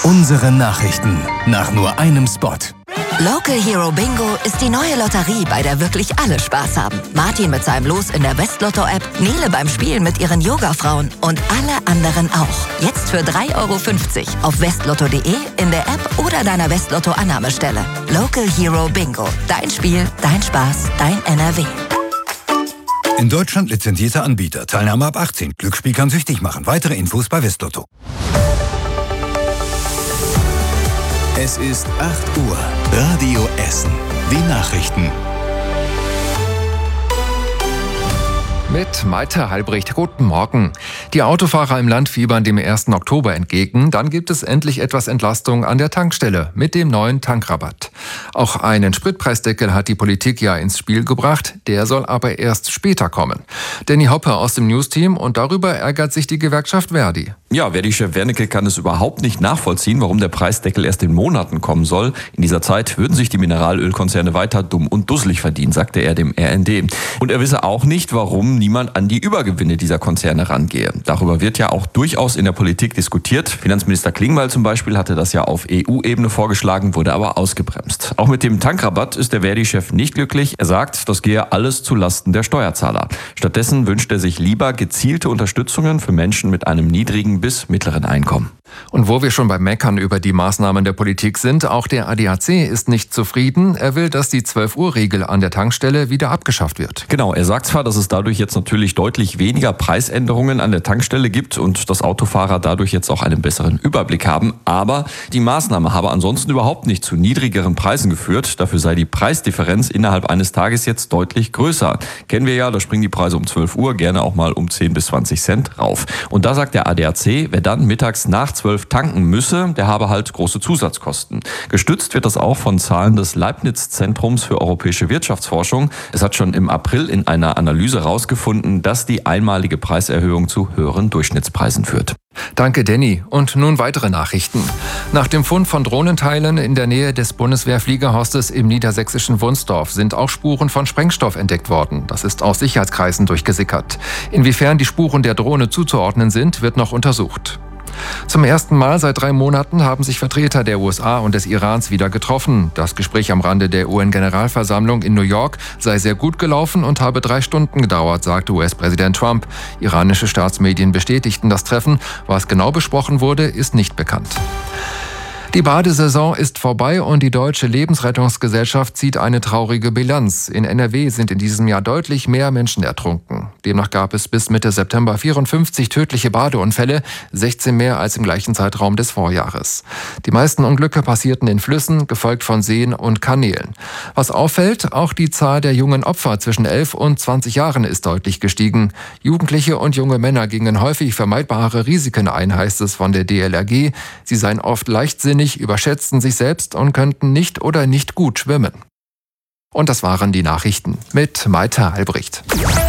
Unsere Nachrichten nach nur einem Spot. Local Hero Bingo ist die neue Lotterie, bei der wirklich alle Spaß haben. Martin mit seinem Los in der Westlotto-App, Nele beim Spielen mit ihren Yoga-Frauen und alle anderen auch. Jetzt für 3,50 € auf westlotto.de, in der App oder deiner Westlotto-Annahmestelle. Local Hero Bingo. Dein Spiel, dein Spaß, dein NRW. In Deutschland lizenzierter Anbieter. Teilnahme ab 18. Glücksspiel kann süchtig machen. Weitere Infos bei Westlotto. Es ist 8 Uhr. Radio Essen. Die Nachrichten. Mit Malte Halbricht. Guten Morgen. Die Autofahrer im Land fiebern dem 1. Oktober entgegen. Dann gibt es endlich etwas Entlastung an der Tankstelle mit dem neuen Tankrabatt. Auch einen Spritpreisdeckel hat die Politik ja ins Spiel gebracht. Der soll aber erst später kommen. Danny Hoppe aus dem Newsteam, und darüber ärgert sich die Gewerkschaft Verdi. Ja, Verdi-Chef Wernicke kann es überhaupt nicht nachvollziehen, warum der Preisdeckel erst in Monaten kommen soll. In dieser Zeit würden sich die Mineralölkonzerne weiter dumm und dusselig verdienen, sagte er dem RND. Und er wisse auch nicht, warum niemand an die Übergewinne dieser Konzerne rangehe. Darüber wird ja auch durchaus in der Politik diskutiert. Finanzminister Klingbeil zum Beispiel hatte das ja auf EU-Ebene vorgeschlagen, wurde aber ausgebremst. Auch mit dem Tankrabatt ist der Verdi-Chef nicht glücklich. Er sagt, das gehe alles zu Lasten der Steuerzahler. Stattdessen wünscht er sich lieber gezielte Unterstützungen für Menschen mit einem niedrigen bis mittleren Einkommen. Und wo wir schon beim Meckern über die Maßnahmen der Politik sind, auch der ADAC ist nicht zufrieden. Er will, dass die 12-Uhr-Regel an der Tankstelle wieder abgeschafft wird. Genau, er sagt zwar, dass es dadurch jetzt natürlich deutlich weniger Preisänderungen an der Tankstelle gibt und dass Autofahrer dadurch jetzt auch einen besseren Überblick haben, aber die Maßnahme habe ansonsten überhaupt nicht zu niedrigeren Preisen geführt. Dafür sei die Preisdifferenz innerhalb eines Tages jetzt deutlich größer. Kennen wir ja, da springen die Preise um 12 Uhr gerne auch mal um 10 bis 20 Cent rauf. Und da sagt der ADAC, wer dann mittags nach 12 tanken müsse, der habe halt große Zusatzkosten. Gestützt wird das auch von Zahlen des Leibniz-Zentrums für europäische Wirtschaftsforschung. Es hat schon im April in einer Analyse herausgefunden, dass die einmalige Preiserhöhung zu höheren Durchschnittspreisen führt. Danke, Danny. Und nun weitere Nachrichten. Nach dem Fund von Drohnenteilen in der Nähe des Bundeswehrfliegerhostes im niedersächsischen Wunsdorf sind auch Spuren von Sprengstoff entdeckt worden. Das ist aus Sicherheitskreisen durchgesickert. Inwiefern die Spuren der Drohne zuzuordnen sind, wird noch untersucht. Zum ersten Mal seit 3 Monaten haben sich Vertreter der USA und des Irans wieder getroffen. Das Gespräch am Rande der UN-Generalversammlung in New York sei sehr gut gelaufen und habe 3 Stunden gedauert, sagte US-Präsident Trump. Iranische Staatsmedien bestätigten das Treffen. Was genau besprochen wurde, ist nicht bekannt. Die Badesaison ist vorbei und die Deutsche Lebensrettungsgesellschaft zieht eine traurige Bilanz. In NRW sind in diesem Jahr deutlich mehr Menschen ertrunken. Demnach gab es bis Mitte September 54 tödliche Badeunfälle, 16 mehr als im gleichen Zeitraum des Vorjahres. Die meisten Unglücke passierten in Flüssen, gefolgt von Seen und Kanälen. Was auffällt, auch die Zahl der jungen Opfer zwischen 11 und 20 Jahren ist deutlich gestiegen. Jugendliche und junge Männer gingen häufig vermeidbare Risiken ein, heißt es von der DLRG. Sie seien oft leichtsinnig, überschätzten sich selbst und könnten nicht oder nicht gut schwimmen. Und das waren die Nachrichten mit Malte Halbricht.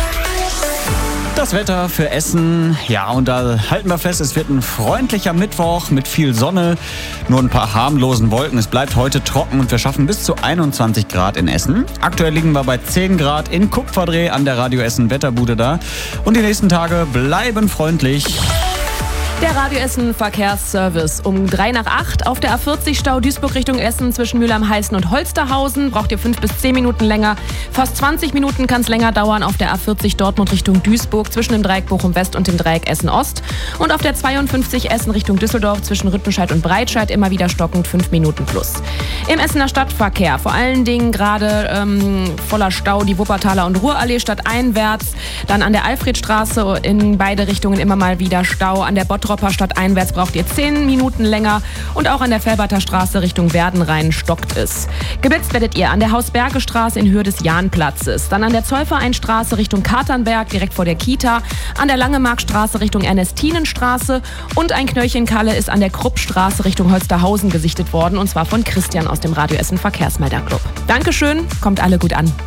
Das Wetter für Essen, ja, und da halten wir fest, es wird ein freundlicher Mittwoch mit viel Sonne, nur ein paar harmlosen Wolken. Es bleibt heute trocken und wir schaffen bis zu 21 Grad in Essen. Aktuell liegen wir bei 10 Grad in Kupferdreh an der Radio Essen Wetterbude da. Und die nächsten Tage bleiben freundlich. Der Radio Essen Verkehrsservice um 7:03 auf der A40 Stau Duisburg Richtung Essen zwischen Mülheim-Heißen und Holsterhausen. Braucht ihr 5 bis 10 Minuten länger. Fast 20 Minuten kann es länger dauern auf der A40 Dortmund Richtung Duisburg zwischen dem Dreieck Bochum West und dem Dreieck Essen Ost. Und auf der 52 Essen Richtung Düsseldorf zwischen Rüttenscheid und Breitscheid immer wieder stockend 5 Minuten plus. Im Essener Stadtverkehr vor allen Dingen gerade voller Stau die Wuppertaler und Ruhrallee stadteinwärts. Dann an der Alfredstraße in beide Richtungen immer mal wieder Stau. An der Bottropper stadteinwärts braucht ihr 10 Minuten länger. Und auch an der Felberter Straße Richtung Werdenrhein stockt es. Geblitzt werdet ihr an der Hausbergestraße in Höhe des Jahnplatzes. Dann an der Zollvereinstraße Richtung Katernberg direkt vor der Kita. An der Langemarkstraße Richtung Ernestinenstraße. Und ein Knöllchen Kalle ist an der Kruppstraße Richtung Holsterhausen gesichtet worden. Und zwar von Christian aus dem Radio Essen Verkehrsmelderclub. Dankeschön, kommt alle gut an.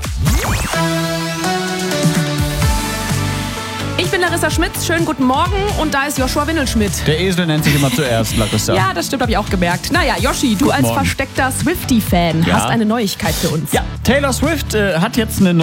Ich bin Larissa Schmitz, schönen guten Morgen und da ist Joshua Windelschmidt. Der Esel nennt sich immer zuerst, Larissa. Ja, das stimmt, habe ich auch gemerkt. Naja, Yoshi, du als versteckter Swiftie-Fan hast eine Neuigkeit für uns. Ja, Taylor Swift hat jetzt eine